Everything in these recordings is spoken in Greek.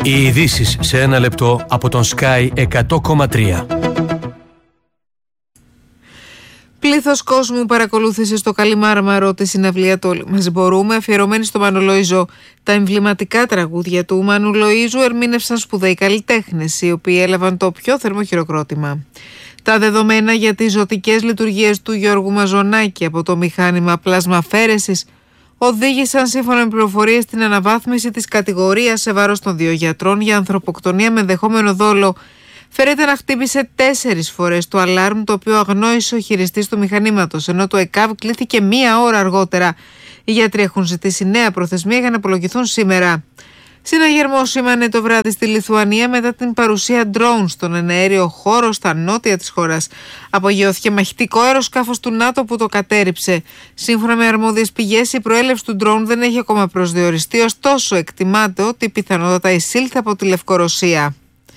Οι ειδήσεις σε ένα λεπτό από τον Sky 100,3. Πλήθος κόσμου παρακολούθησε στο Καλιμάρμαρο τη συναυλία του «Όλοι Μαζί Μπορούμε», αφιερωμένη στο Μάνο Λοΐζο. Τα εμβληματικά τραγούδια του Μάνου Λοΐζου ερμήνευσαν σπουδαίοι καλλιτέχνες, οι οποίοι έλαβαν το πιο θερμό χειροκρότημα. Τα δεδομένα για τις ζωτικές λειτουργίες του Γιώργου Μαζονάκη από το μηχάνημα πλασμαφέρεσης οδήγησαν, σύμφωνα με πληροφορίες, στην αναβάθμιση της κατηγορίας σε βάρος των 2 γιατρών για ανθρωποκτονία με ενδεχόμενο δόλο. Φέρεται να χτύπησε 4 φορές το αλάρμ, το οποίο αγνόησε ο χειριστής του μηχανήματος, ενώ το ΕΚΑΒ κλήθηκε 1 ώρα αργότερα. Οι γιατροί έχουν ζητήσει νέα προθεσμία για να απολογηθούν σήμερα. Συναγερμό σήμανε το βράδυ στη Λιθουανία μετά την παρουσία drone στον εναέριο χώρο στα νότια της χώρας. Απογειώθηκε μαχητικό αεροσκάφος του ΝΑΤΟ που το κατέρριψε. Σύμφωνα με αρμόδιες πηγές, η προέλευση του drone δεν έχει ακόμα προσδιοριστεί, ωστόσο εκτιμάται ότι πιθανότατα εισήλθε από τη Λευκορωσία.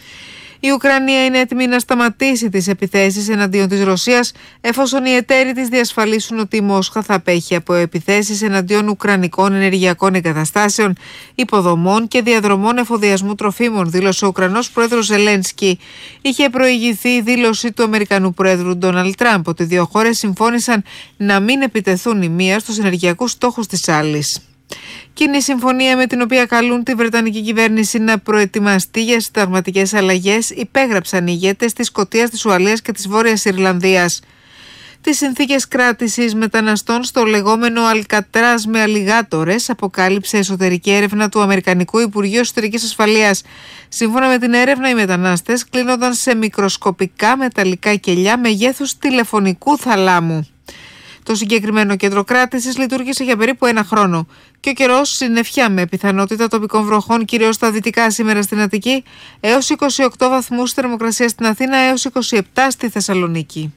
Η Ουκρανία είναι έτοιμη να σταματήσει τις επιθέσεις εναντίον της Ρωσίας, εφόσον οι εταίροι της διασφαλίσουν ότι η Μόσχα θα απέχει από επιθέσεις εναντίον ουκρανικών ενεργειακών εγκαταστάσεων, υποδομών και διαδρομών εφοδιασμού τροφίμων, δήλωσε ο Ουκρανός πρόεδρος Ζελένσκι. Είχε προηγηθεί η δήλωση του Αμερικανού πρόεδρου Ντόναλντ Τραμπ ότι 2 χώρες συμφώνησαν να μην επιτεθούν η μία στους ενεργειακούς στόχους της άλλης. Κοινή συμφωνία με την οποία καλούν τη Βρετανική κυβέρνηση να προετοιμαστεί για συνταγματικές αλλαγές υπέγραψαν οι ηγέτες της Σκωτίας, της Ουαλίας και της Βόρειας Ιρλανδίας. Τις συνθήκες κράτησης μεταναστών στο λεγόμενο Αλκατράζ με αλιγάτορες αποκάλυψε εσωτερική έρευνα του Αμερικανικού Υπουργείου Εσωτερικής Ασφαλείας. Σύμφωνα με την έρευνα, οι μετανάστες κλείνονταν σε μικροσκοπικά μεταλλικά κελιά μεγέθους τηλεφωνικού θαλάμου. Το συγκεκριμένο κέντρο κράτησης λειτουργήσε για περίπου 1 χρόνο και ο καιρός συννεφιά με πιθανότητα τοπικών βροχών, κυρίως στα δυτικά σήμερα στην Αττική, έως 28 βαθμούς θερμοκρασία στην Αθήνα, έως 27 στη Θεσσαλονίκη.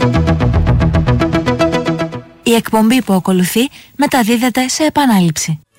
Η εκπομπή που ακολουθεί μεταδίδεται σε επανάληψη.